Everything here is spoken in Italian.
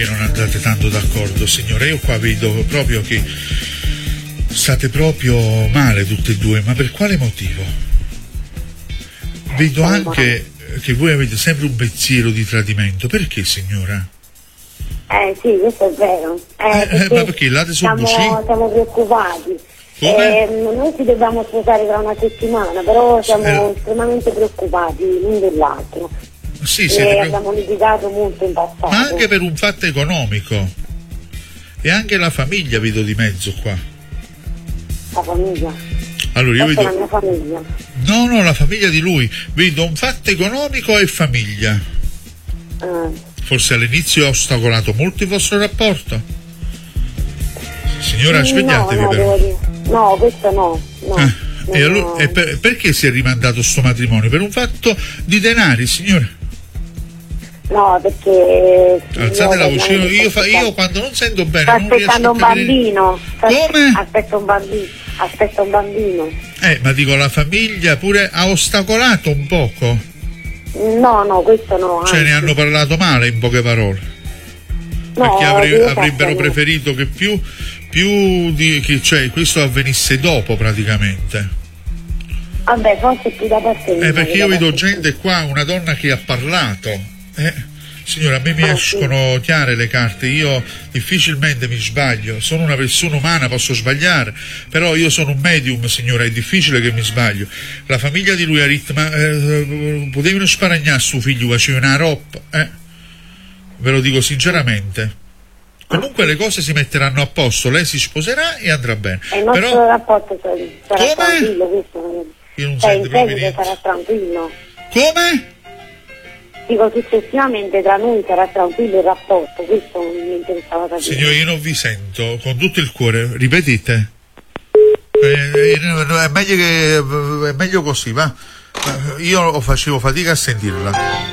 che non andate tanto d'accordo, signore. Io qua vedo proprio che state proprio male tutte e due, ma per quale motivo? Vedo anche che voi avete sempre un pensiero di tradimento. Perché, signora? Sì, questo è vero. Ma perché late sul bucino? Siamo preoccupati. Noi ci dobbiamo sposare tra una settimana, però siamo estremamente preoccupati l'un dell'altro. Sì, abbiamo litigato molto in passato. Ma anche per un fatto economico. E anche la famiglia vedo di mezzo qua. La famiglia? Allora io vedo... la mia famiglia. No, la famiglia di lui. Vedo un fatto economico e famiglia. Forse all'inizio ha ostacolato molto il vostro rapporto. Signora, svegliatevi però. No, questo no. E allora, perché si è rimandato sto matrimonio? Per un fatto di denari, signore? No, perché... Alzate la voce, io quando non sento bene sta non riesco aspettando un bambino. Come? Aspetta un bambino. Ma dico, la famiglia pure ha ostacolato un poco? No, questo no. Cioè, ne hanno parlato male, in poche parole? No, perché avrebbero preferito che cioè questo avvenisse dopo praticamente. Vabbè, forse più da parte mia. Perché io vedo gente qua, una donna che ha parlato. Signora, a me mi escono chiare le carte, io difficilmente mi sbaglio, sono una persona umana, posso sbagliare, però io sono un medium, signora, è difficile che mi sbaglio. La famiglia di lui ha detto, ma potevano sparagnare suo figlio, faceva una roba, ve lo dico sinceramente. Comunque le cose si metteranno a posto, lei si sposerà e andrà bene. Il nostro rapporto sarà tranquillo, questo. Io non sento proprio niente. Sarà tranquillo. Come? Dico, successivamente tra noi sarà tranquillo il rapporto, questo mi interessava capire. Signore, io non vi sento, con tutto il cuore, ripetite. È meglio così, va? Io facevo fatica a sentirla.